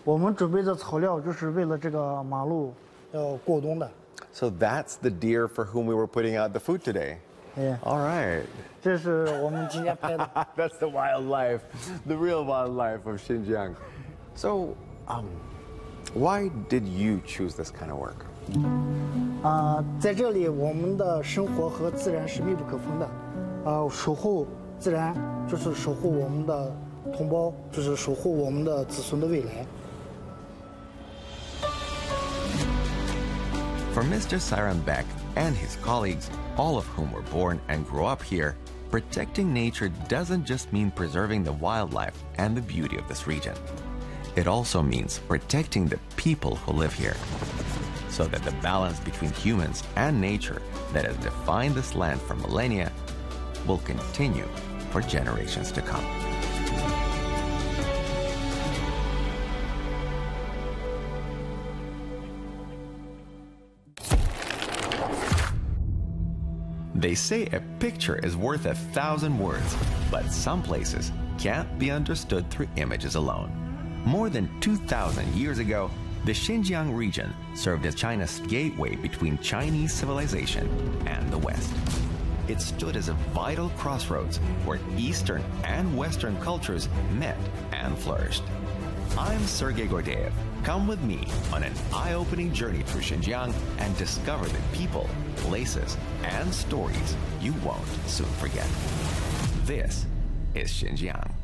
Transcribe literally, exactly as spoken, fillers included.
我们准备的草料就是为了这个马路要过冬的。 So that's the deer for whom we were putting out the food today. Yeah. All right. 这是我们今天拍的。 That's the wildlife, the real wildlife of Xinjiang. So, um, why did you choose this kind of work? 啊、在这里我们的生活和自然是密不可分的，啊、守护自然就是守护我们的同胞，就是守护我们的子孙的未来。 For Mister Saranbek and his colleagues, all of whom were born and grew up here, protecting nature doesn't just mean preserving the wildlife and the beauty of this region. It also means protecting the people who live here, so that the balance between humans and nature that has defined this land for millennia will continue for generations to come. They say a picture is worth a thousand words, but some places can't be understood through images alone. More than two thousand years ago, the Xinjiang region served as China's gateway between Chinese civilization and the West. It stood as a vital crossroads where Eastern and Western cultures met and flourished. I'm Sergei Gordeev. Come with me on an eye-opening journey through Xinjiang and discover the people, places, and stories you won't soon forget. This is Xinjiang.